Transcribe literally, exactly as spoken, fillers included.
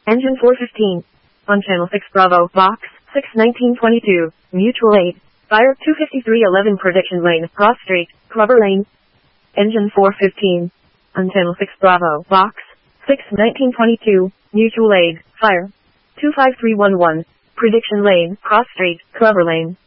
Engine four fifteen. On channel six Bravo, box, six nineteen twenty-two, mutual aid. Fire two fifty-three eleven prediction lane, cross street, Clubber Lane. Engine four fifteen. On channel six Bravo, box, six nineteen twenty-two, mutual aid. Fire two five three one one, prediction lane, cross street, Clubber Lane.